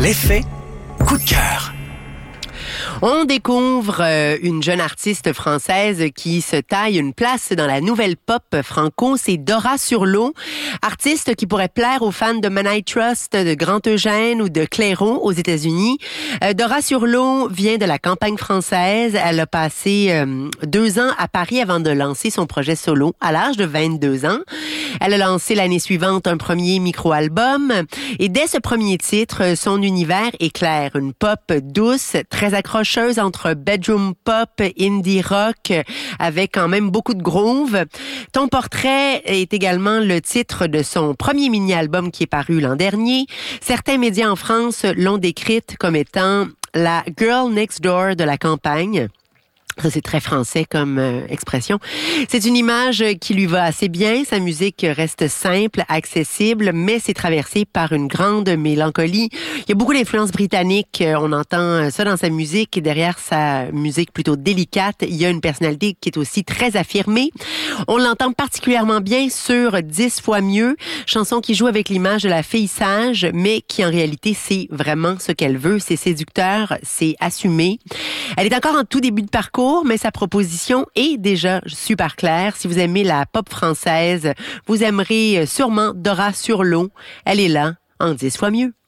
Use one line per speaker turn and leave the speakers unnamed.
L'effet coup de cœur.
On découvre une jeune artiste française qui se taille une place dans la nouvelle pop franco. C'est Dora Sur l'eau, artiste qui pourrait plaire aux fans de Man I Trust, de Grand Eugène ou de Clairon aux États-Unis. Dora Sur l'eau vient de la campagne française. Elle a passé 2 ans à Paris avant de lancer son projet solo à l'âge de 22 ans. Elle a lancé l'année suivante un premier micro-album et dès ce premier titre, son univers est clair. Une pop douce, très accrocheuse entre bedroom pop, indie rock, avec quand même beaucoup de groove. Ton portrait est également le titre de son premier mini-album qui est paru l'an dernier. Certains médias en France l'ont décrite comme étant la girl next door de la campagne. Ça, c'est très français comme expression. C'est une image qui lui va assez bien. Sa musique reste simple, accessible, mais c'est traversé par une grande mélancolie. Il y a beaucoup d'influences britanniques. On entend ça dans sa musique. Et derrière sa musique plutôt délicate, il y a une personnalité qui est aussi très affirmée. On l'entend particulièrement bien sur 10 fois mieux. Chanson qui joue avec l'image de la fille sage, mais qui en réalité, c'est vraiment ce qu'elle veut. C'est séducteur, c'est assumé. Elle est encore en tout début de parcours, mais sa proposition est déjà super claire. Si vous aimez la pop française, vous aimerez sûrement Dora Sur l'eau. Elle est là en 10 fois mieux.